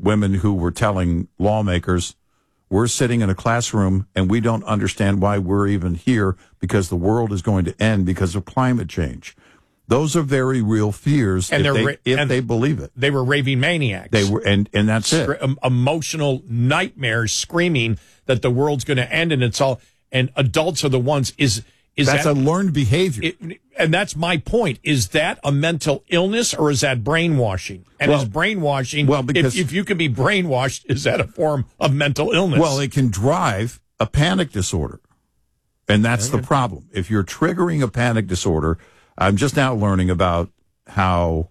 women who were telling lawmakers, we're sitting in a classroom and we don't understand why we're even here because the world is going to end because of climate change. Those are very real fears and if they believe it. They were raving maniacs. They were, and that's it. Emotional nightmares screaming that the world's going to end and it's all, and adults are the ones, that's a learned behavior. And that's my point. Is that a mental illness or is that brainwashing? And is brainwashing, because if you can be brainwashed, is that a form of mental illness? Well, it can drive a panic disorder. And that's the problem. If you're triggering a panic disorder, I'm just now learning about how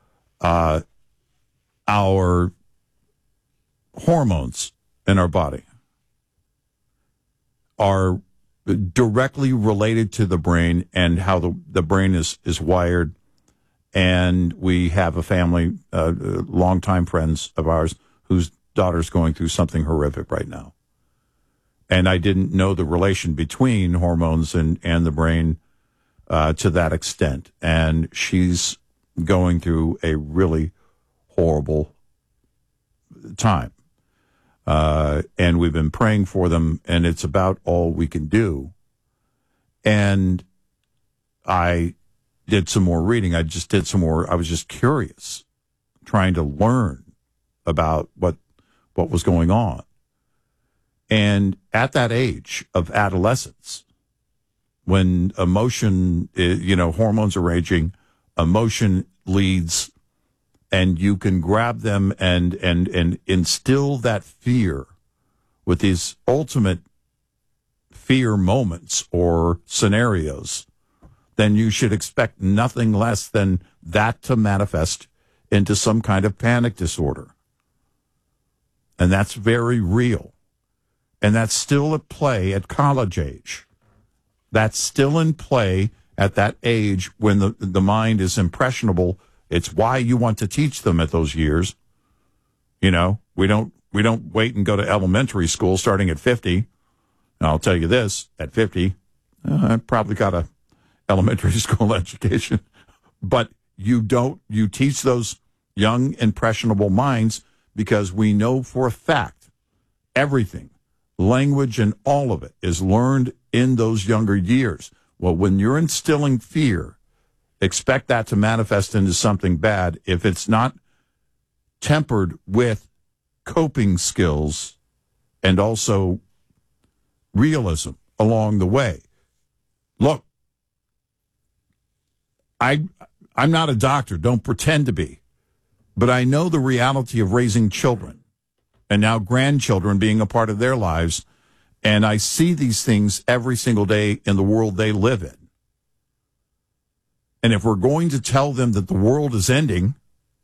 our hormones in our body are directly related to the brain and how the brain is wired. And we have a family, longtime friends of ours, whose daughter's going through something horrific right now. And I didn't know the relation between hormones and the brain to that extent. And she's going through a really horrible time. And we've been praying for them, and it's about all we can do. And I did some more reading. I was just curious, trying to learn about what was going on. And at that age of adolescence, when emotion, hormones are raging, emotion leads, and you can grab them and instill that fear with these ultimate fear moments or scenarios, then you should expect nothing less than that to manifest into some kind of panic disorder. And that's very real. And that's still at play at college age. That's still in play at that age when the mind is impressionable. It's why you want to teach them at those years. We don't wait and go to elementary school starting at 50. And I'll tell you this, at 50, I probably got a elementary school education. But you teach those young, impressionable minds because we know for a fact everything, language and all of it, is learned in those younger years. Well, when you're instilling fear, expect that to manifest into something bad if it's not tempered with coping skills and also realism along the way. Look, I'm not a doctor, don't pretend to be, but I know the reality of raising children and now grandchildren being a part of their lives, and I see these things every single day in the world they live in. And if we're going to tell them that the world is ending,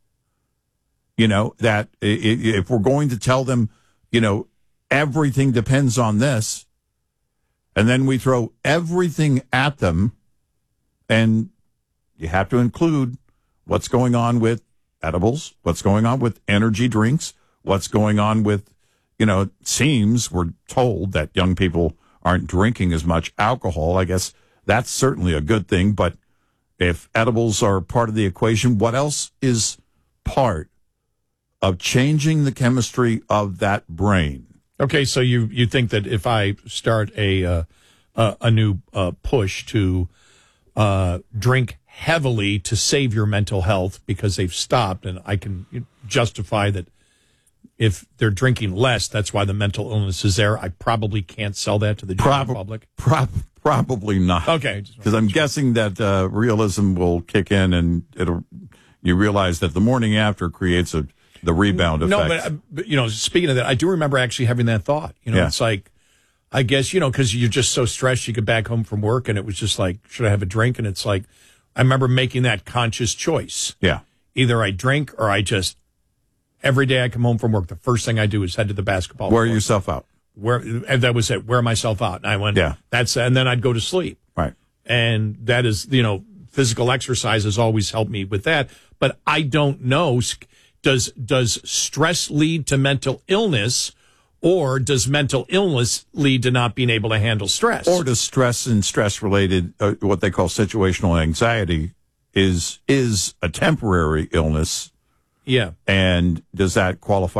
that if we're going to tell them, everything depends on this, and then we throw everything at them, and you have to include what's going on with edibles, what's going on with energy drinks, what's going on with, it seems we're told that young people aren't drinking as much alcohol. I guess that's certainly a good thing, but if edibles are part of the equation, what else is part of changing the chemistry of that brain? Okay, so you think that if I start a new push to drink heavily to save your mental health because they've stopped, and I can justify that if they're drinking less, that's why the mental illness is there. I probably can't sell that to the general public. Probably not. Okay. Because I'm guessing that realism will kick in, and you realize that the morning after creates the rebound effect. No, but speaking of that, I do remember actually having that thought. It's like, I guess, because you're just so stressed, you get back home from work, and it was just like, should I have a drink? And it's like, I remember making that conscious choice. Yeah. Either I drink or I just, every day I come home from work, the first thing I do is head to the basketball Wear court. yourself out. And that was it. Wear myself out. And I went, yeah. And then I'd go to sleep. Right. And that is, physical exercise has always helped me with that. But I don't know, does stress lead to mental illness, or does mental illness lead to not being able to handle stress? Or does stress and stress-related, what they call situational anxiety, is a temporary illness? Yeah. And does that qualify